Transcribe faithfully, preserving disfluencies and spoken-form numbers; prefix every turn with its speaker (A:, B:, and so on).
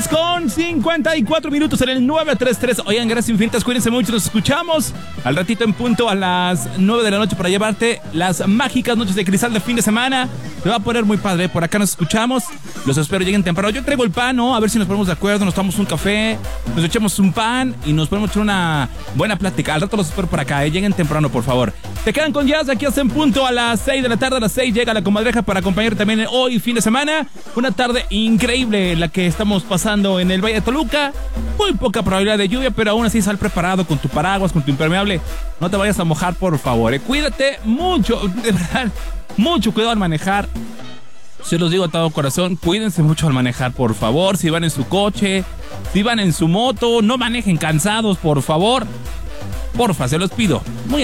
A: dos con cincuenta y cuatro minutos en el nueve tres tres. Oigan, gracias infinitas, cuídense mucho, nos escuchamos al ratito en punto a las nueve de la noche para llevarte las mágicas noches de cristal de fin de semana. Se va a poner muy padre, por acá nos escuchamos. Los espero lleguen temprano. Yo traigo el pan, ¿no? A ver si nos ponemos de acuerdo, nos tomamos un café, nos echamos un pan y nos ponemos una buena plática. Al rato los espero por acá, ¿eh? Lleguen temprano, por favor. Te quedan con Jazz, aquí hacen punto a las seis de la tarde. A las seis llega la comadreja para acompañar también hoy, fin de semana. Una tarde increíble la que estamos pasando en el Valle de Toluca. Muy poca probabilidad de lluvia, pero aún así sal preparado con tu paraguas, con tu impermeable. No te vayas a mojar, por favor, ¿eh? Cuídate mucho, de verdad, mucho cuidado al manejar. Se los digo a todo corazón, cuídense mucho al manejar, por favor. Si van en su coche, si van en su moto, no manejen cansados, por favor. Porfa, se los pido. Muy